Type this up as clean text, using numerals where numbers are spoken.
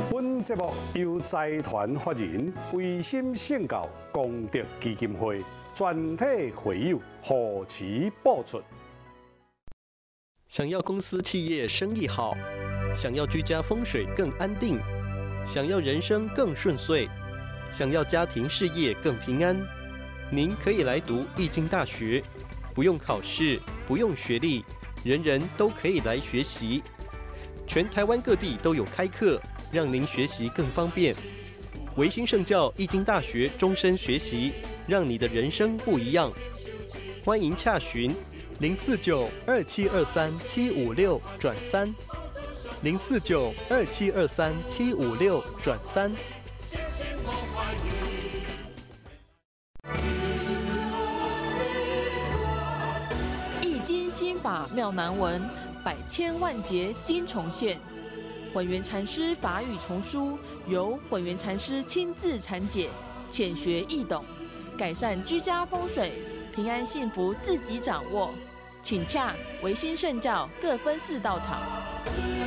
本节目由财团法人维新圣教功德基金会全体会友护持播出。 想要公司企业生意好，想要居家风水更安定，想要人生更顺遂，想要家庭事业更平安，您可以来读易经大学，不用考试，不用学历，人人都可以来学习。全台湾各地都有开课，让您学习更方便。维新圣教易经大学终身学习，让你的人生不一样。欢迎洽询049-2723-756-3，049-2723-756-3。 易经心法妙难文，百千万劫经重现。混元禅师法语丛书由混元禅师亲自阐解，浅学易懂，改善居家风水，平安幸福自己掌握。请洽维新圣教各分寺道场。